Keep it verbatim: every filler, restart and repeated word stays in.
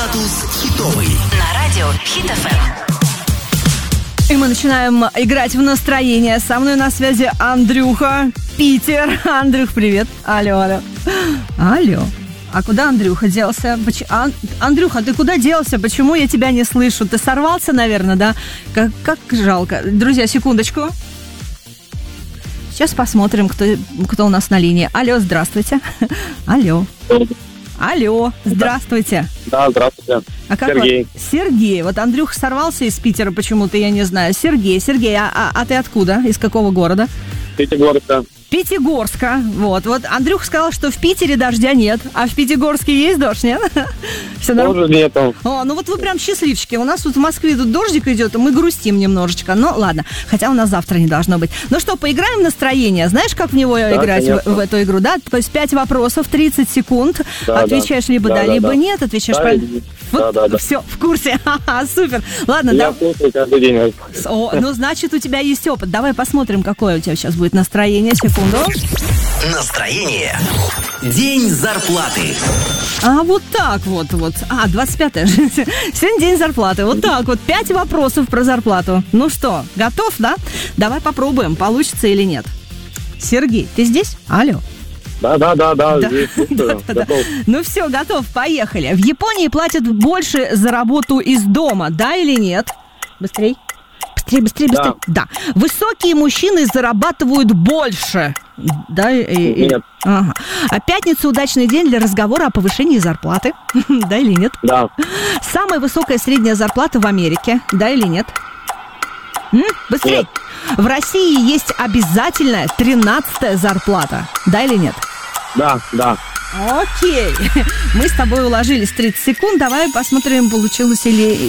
Статус хитовый. На радио Хит эф эм. И мы начинаем играть в настроение. Со мной на связи Андрюха, Питер. Андрюх, привет. Алло, алло. Алло. А куда Андрюха делся? Поч... Ан... Андрюха, ты куда делся? Почему я тебя не слышу? Ты сорвался, наверное, да? Как, как жалко. Друзья, секундочку. Сейчас посмотрим, кто, кто у нас на линии. Алло, здравствуйте. Алло. Алло, здравствуйте. Да, здравствуйте. А как Сергей. Вы? Сергей. Вот Андрюха сорвался из Питера почему-то, я не знаю. Сергей, Сергей, а, а, а ты откуда? Из какого города? Пятигорска. Пятигорска. Вот, вот Андрюха сказал, что в Питере дождя нет. А в Пятигорске есть дождь, нет? Все нормально? Тоже нету. О, ну вот вы прям счастливчики. У нас тут в Москве тут дождик идет, и мы грустим немножечко. Ну, ладно. Хотя у нас завтра не должно быть. Ну что, поиграем в настроение? Знаешь, как в него Да, играть, в, конечно. в эту игру, да? То есть пять вопросов, тридцать секунд. Да, Отвечаешь да. либо да, Да, да, либо да. нет. Отвечаешь Да, правильно. и- Вот, да, да, да. все, в курсе. Ха-ха, супер. Ладно, Я да. слушаю каждый день. О, ну, значит, у тебя есть опыт. Давай посмотрим, какое у тебя сейчас будет настроение. Секунду. Настроение. День зарплаты. А вот так вот, вот. А, двадцать пятое. Сегодня день зарплаты. Вот так вот. Пять вопросов про зарплату. Ну что, готов, да? Давай попробуем, получится или нет. Сергей, ты здесь? Алло. Да, да, да, да. Да. Здесь слушаю. Да, да. Готов. Ну все, готов, поехали. В Японии платят больше за работу из дома, да или нет? Быстрей. Быстрее, быстрее, быстрее. Да. Высокие мужчины зарабатывают больше. Да, и, и- Нет. Ага. А пятница удачный день для разговора о повышении зарплаты. Да или нет? Да. Самая высокая средняя зарплата в Америке. Да или нет? М? Быстрей. Нет. В России есть обязательная тринадцатая зарплата. Да или нет? Да, да. Окей. Мы с тобой уложились тридцать секунд. Давай посмотрим, получилось или